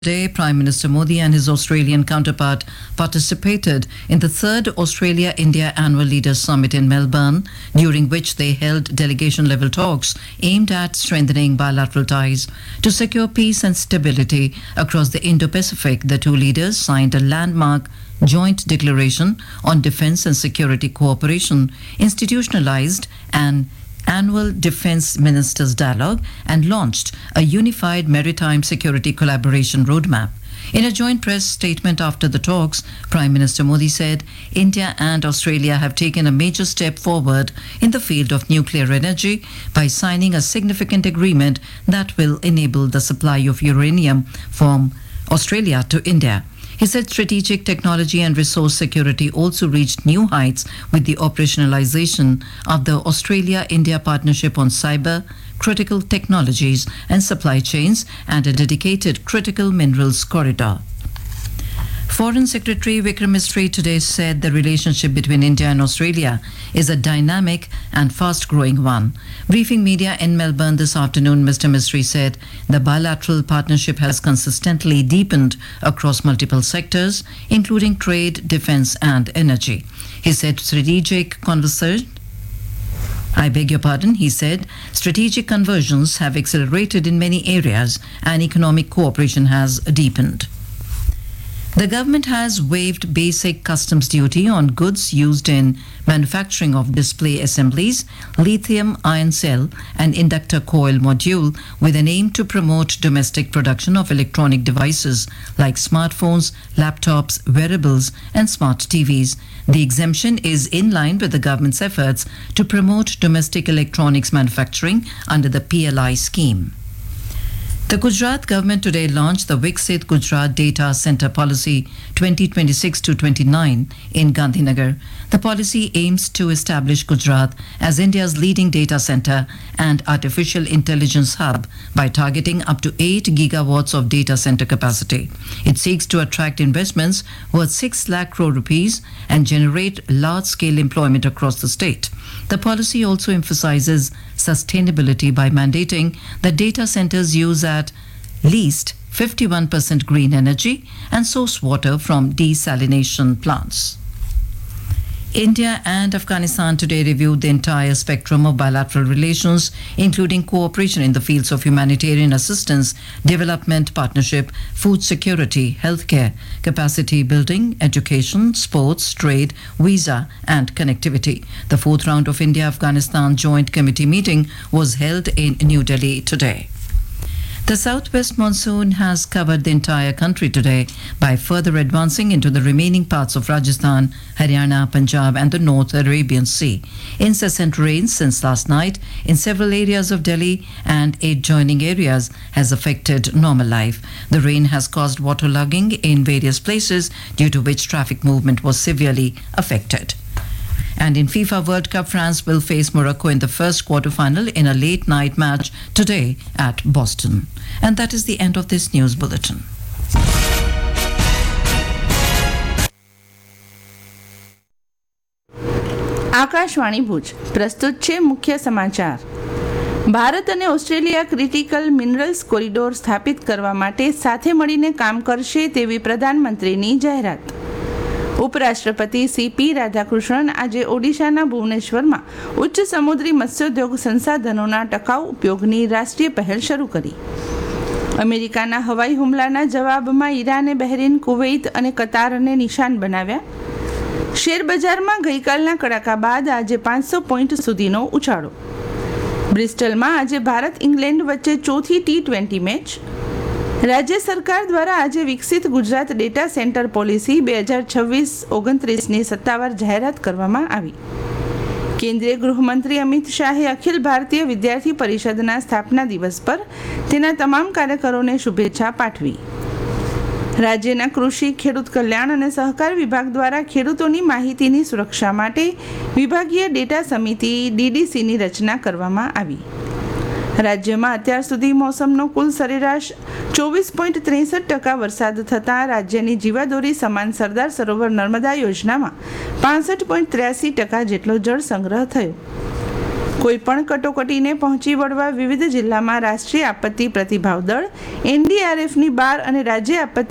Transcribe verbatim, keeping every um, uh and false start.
Today, Prime Minister Modi and his Australian counterpart participated in the third Australia-India Annual Leaders Summit in Melbourne, during which they held delegation-level talks aimed at strengthening bilateral ties. To secure peace and stability across the Indo-Pacific, the two leaders signed a landmark joint declaration on defence and security cooperation, institutionalised an annual Defence Ministers Dialogue, and launched a unified maritime security collaboration roadmap. In a joint press statement after the talks, Prime Minister Modi said India and Australia have taken a major step forward in the field of nuclear energy by signing a significant agreement that will enable the supply of uranium from Australia to India. He said strategic technology and resource security also reached new heights with the operationalization of the Australia-India partnership on cyber, critical technologies and supply chains, and a dedicated critical minerals corridor. Foreign Secretary Vikram Misri today said the relationship between India and Australia is a dynamic and fast-growing one. Briefing media in Melbourne this afternoon, Mister Misri said the bilateral partnership has consistently deepened across multiple sectors, including trade, defence and energy. He said strategic conversation I beg your pardon, he said, strategic conversions have accelerated in many areas and economic cooperation has deepened. The government has waived basic customs duty on goods used in manufacturing of display assemblies, lithium ion cell and inductor coil module, with an aim to promote domestic production of electronic devices like smartphones, laptops, wearables and smart T Vs. The exemption is in line with the government's efforts to promote domestic electronics manufacturing under the P L I scheme. The Gujarat government today launched the Viksit Gujarat Data Centre Policy twenty twenty-six to twenty-nine in Gandhinagar. The policy aims to establish Gujarat as India's leading data centre and artificial intelligence hub by targeting up to eight gigawatts of data centre capacity. It seeks to attract investments worth six lakh crore rupees and generate large-scale employment across the state. The policy also emphasizes sustainability by mandating that data centers use at least fifty-one percent green energy and source water from desalination plants. India and Afghanistan today reviewed the entire spectrum of bilateral relations, including cooperation in the fields of humanitarian assistance, development partnership, food security, healthcare, capacity building, education, sports, trade, visa and connectivity. The fourth round of India-Afghanistan Joint Committee meeting was held in New Delhi today. The southwest monsoon has covered the entire country today by further advancing into the remaining parts of Rajasthan, Haryana, Punjab and the North Arabian Sea. Incessant rains since last night in several areas of Delhi and adjoining areas has affected normal life. The rain has caused waterlogging in various places, due to which traffic movement was severely affected. And in FIFA World Cup, France will face Morocco in the first quarter-final in a late-night match today at Boston. And that is the end of this news bulletin. Akashvani Bhuj પ્રસ્તુત છે મુખ્ય સમાચાર. ભારત અને Australia critical minerals corridor સ્થાપિત કરવા માટે સાથે મળીને કામ કરશે તેવી પ્રધાનમંત્રીની જાહેરાત. ઉપરાષ્ટ્રપતિ સી પી રાધાકૃષ્ણન આજે ઓડિશાના ભુવનેશ્વરમાં ઉચ્ચ સમુદ્રી મત્સ્યોદ્યોગ સંસાધનોના ટકાઉ ઉપયોગની રાષ્ટ્રીય પહેલ શરૂ કરી. અમેરિકાના હવાઈ હુમલાના જવાબમાં ઈરાને બહેરીન, કુવૈત અને કતારને નિશાન બનાવ્યા. શેર બજારમાં ગઈકાલના કડાકા બાદ આજે પાંચસો પોઈન્ટ સુધીનો ઉછાળો. બ્રિસ્ટલમાં આજે ભારત ઇંગ્લેન્ડ વચ્ચે ચોથી ટી ટ્વેન્ટી મેચ. રાજ્ય સરકાર દ્વારા આજે વિકસિત ગુજરાત ડેટા સેન્ટર પોલિસી બે હજાર છવ્વીસ ઓગણત્રીસની સત્તાવાર જાહેરાત કરવામાં આવી. કેન્દ્રીય ગૃહમંત્રી અમિત શાહે અખિલ ભારતીય વિદ્યાર્થી પરિષદના સ્થાપના દિવસ પર તેના તમામ કાર્યકરોને શુભેચ્છા પાઠવી. રાજ્યના કૃષિ, ખેડૂત કલ્યાણ અને સહકાર વિભાગ દ્વારા ખેડૂતોની માહિતીની સુરક્ષા માટે વિભાગીય ડેટા સમિતિ ડીડીસીની રચના કરવામાં આવી. રાજ્યમાં અત્યાર સુધી મોસમનો કુલ સરેરાશ ચોવીસ પોઈન્ટ ત્રેસઠ ટકા વરસાદ થતાં રાજ્યની જીવાદોરી સમાન સરદાર સરોવર નર્મદા યોજનામાં પાસઠ પોઈન્ટ ત્ર્યાસી ટકા જેટલો જળ સંગ્રહ થયો. કોઈપણ કટોકટીને પહોંચી વળવા વિવિધ જિલ્લામાં રાષ્ટ્રીય આપત્તિ પ્રતિભાવ દળ, એનડીઆરએફની બાર અને રાજ્ય આપત્તિ